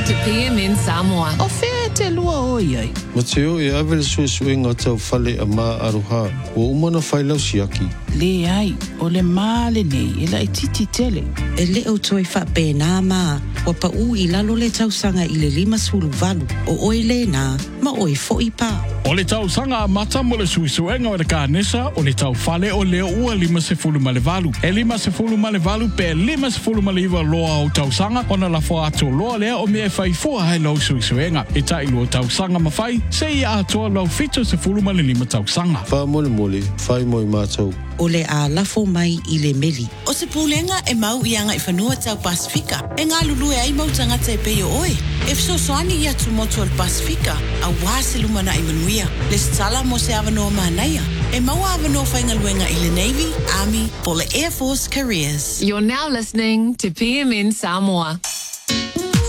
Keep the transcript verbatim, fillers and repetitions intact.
to P M N Samoa. O whea te lua o iai. Ma te o e awele sue sue ngā tau whale a mā aroha. O umana whailau siaki. Le ai, o le mā le nei, e la i titi tele. E le o toi wha pēnā mā, wa pa u i lalo le tausanga i le lima sulu valu. O oi le nā, ma oi fo i pā. O le tau sanga a mata mo le suisuenga o le kānesa o le tau whale o leo ua lima se fulu ma le valu. E lima se fulu ma le valu pe lima se fulu ma le iwa loa o tau sanga o na la fo ato loa lea o mea whai fua hai lau suisuenga. E tai lua tau sanga ma whai, se i atoa lau fito se fulu ma le lima tau sanga. Wha mole mole, whai moi mātou. O le a lafo mai i le meli. O se pūlenga e mau i anga i whanua tau Pasifika. E ngā lulu e ai mau tangata e peo oe. E fso soani i atu motu al Pasifika, a wāse lumana i manuia. Le stala mo se avanoa mahanaia. E mau avanoa whainga luenga i le Navy, Army, po le Air Force Careers. You're now listening to P M N Samoa.